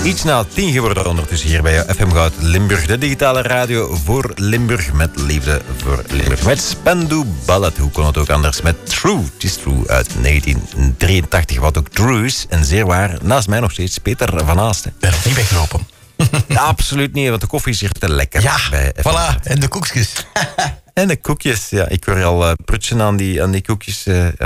Iets na 10 geworden ondertussen hier bij FM Goud Limburg. De digitale radio voor Limburg met liefde voor Limburg. Met Spendu Ballad, hoe kon het ook anders? Met True, it is True uit 1983. Wat ook true is en zeer waar. Naast mij nog steeds Peter van Aasten. Ben nog niet weggelopen. Absoluut niet, want de koffie is hier te lekker. Ja, bij FM voilà. Goud. En de koekjes. En de koekjes, ja. Ik hoor al prutsen aan die koekjes.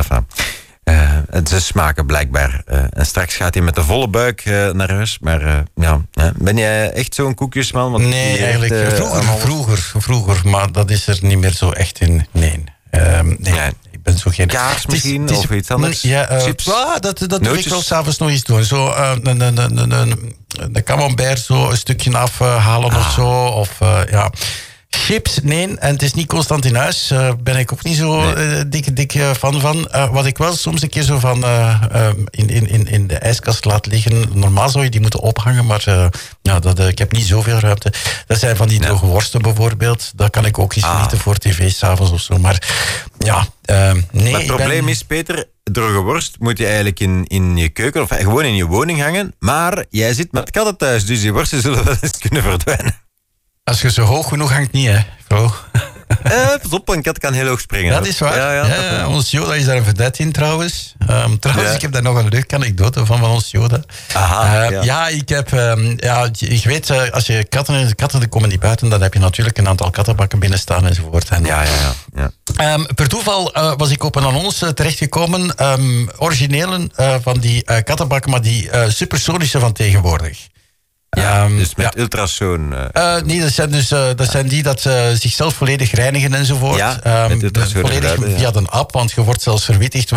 Ze smaken blijkbaar. En straks gaat hij met de volle buik naar huis. Maar ben jij echt zo'n koekjesman? Want Nee, eigenlijk vroeger. Maar dat is er niet meer zo echt in. Nee. Ik ben zo geen... Kaars misschien, of iets anders? Ja, chips? Dat doe ik wel s'avonds nog iets doen. Zo de camembert zo een stukje afhalen of zo. Of chips, nee. En het is niet constant in huis. Ben ik ook niet zo dikke fan van. Wat ik wel soms een keer zo van in de ijskast laat liggen. Normaal zou je die moeten ophangen, maar ik heb niet zoveel ruimte. Dat zijn van die droge worsten bijvoorbeeld. Dat kan ik ook eens genieten voor tv s'avonds of zo. Maar nee. Maar het probleem is, Peter, droge worst moet je eigenlijk in je keuken of gewoon in je woning hangen. Maar jij zit met katten thuis, dus die worsten zullen wel eens kunnen verdwijnen. Als je zo hoog genoeg hangt, niet, hè, vrouw. Pas op, een kat kan heel hoog springen. Dat is waar. Ja, ons Yoda is daar een vedette in, trouwens. Ik heb daar nog een leuke anekdote van ons Yoda. Aha, ik heb... je weet, als je katten die komen niet buiten, dan heb je natuurlijk een aantal kattenbakken binnen staan enzovoort. Per toeval was ik op een annonce terechtgekomen. Originele van die kattenbakken, maar die supersonische van tegenwoordig. Dus met ultrasoon. Nee, dat zijn die dat zichzelf volledig reinigen enzovoort. Ja, met ultrasoon volledig via een app, want je wordt zelfs verwittigd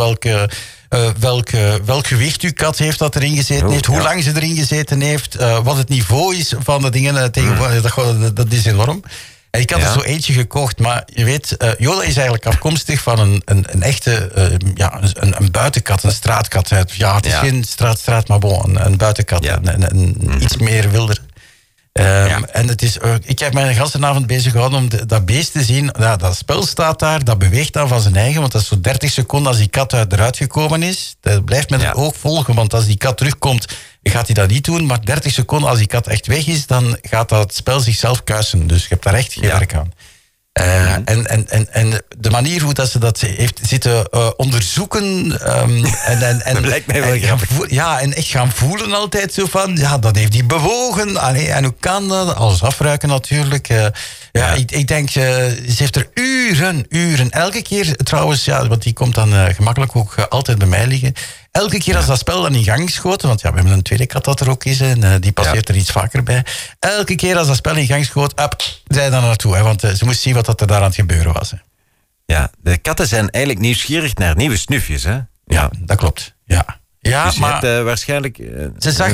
welk gewicht uw kat heeft dat erin gezeten heeft, hoe lang ze erin gezeten heeft, wat het niveau is van de dingen tegenwoordig. Dat is enorm. En ik had er zo eentje gekocht, maar je weet, Yoda is eigenlijk afkomstig van een echte, een buitenkat, een straatkat. Het is geen straat, maar een buitenkat. Ja. Iets meer wilder. En het is, ik heb mij de hele avond bezig gehouden om dat beest te zien. Dat spel staat daar, dat beweegt dan van zijn eigen, want dat is zo 30 seconden als die kat eruit gekomen is. Dat blijft met het oog volgen, want als die kat terugkomt, gaat hij dat niet doen. Maar 30 seconden als die kat echt weg is, dan gaat dat spel zichzelf kuisen. Dus je hebt daar echt geen werk aan. En de manier hoe dat ze dat heeft zitten onderzoeken dat lijkt mij wel grappig. En echt gaan voelen altijd zo van, dat heeft hij bewogen. En hoe kan dat? Alles afruiken natuurlijk. Ik denk, ze heeft er uren. Elke keer trouwens, want die komt dan gemakkelijk ook altijd bij mij liggen. Elke keer als dat spel dan in gang schoot, want we hebben een tweede kat dat er ook is, en die passeert er iets vaker bij. Elke keer als dat spel in gang schoot, zij dan naartoe, hè, want ze moest zien wat er daar aan het gebeuren was. Hè. Ja, de katten zijn eigenlijk nieuwsgierig naar nieuwe snufjes, hè? Ja, dat klopt. Ja, dus je maar hebt waarschijnlijk... ze zag...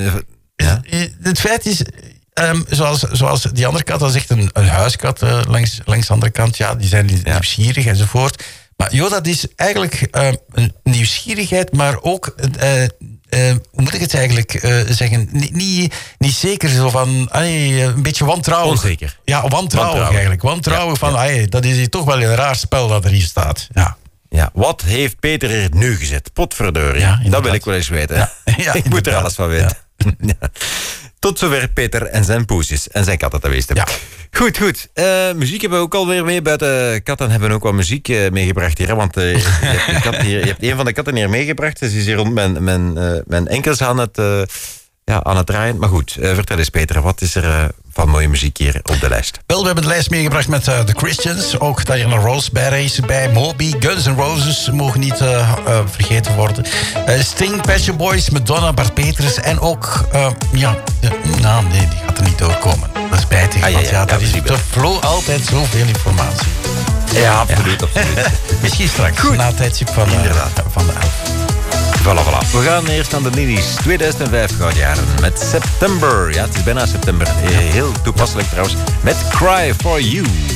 Het feit is... zoals die andere kat, dat is echt een huiskat langs de andere kant. Ja, die zijn nieuwsgierig enzovoort. Maar Yoda, dat is eigenlijk een nieuwsgierigheid, maar ook, hoe moet ik het eigenlijk zeggen? Niet zeker zo van, een beetje wantrouwig. Onzeker. Ja, wantrouwig eigenlijk. Wantrouwig van, dat is hier toch wel een raar spel dat er hier staat. Ja, wat heeft Peter er nu gezet? Potverdorie. Dat wil ik wel eens weten. Ik moet er alles van weten. Ja. Tot zover Peter en zijn poesjes en zijn katten te wezen. Ja. Goed. Muziek hebben we ook alweer mee. Buiten katten hebben we ook wat muziek meegebracht hier. Want je hebt een van de katten hier meegebracht. Ze is hier rond mijn enkels aan het draaien. Maar goed, vertel eens Peter, wat is er van mooie muziek hier op de lijst? Wel, we hebben de lijst meegebracht met The Christians. Ook Diana Ross bij Moby. Guns N' Roses mogen niet vergeten worden. Sting, Pet Shop Boys, Madonna, Bart Peters. En ook, die gaat er niet doorkomen. Dat is bijtig, er flow altijd zoveel informatie. Ja, absoluut. Misschien straks, na het tijdstip van de 11. Voilà. We gaan eerst naar de Lilies. 2005 goudjaren met September. Ja, het is bijna september. Heel toepasselijk trouwens. Met Cry For You.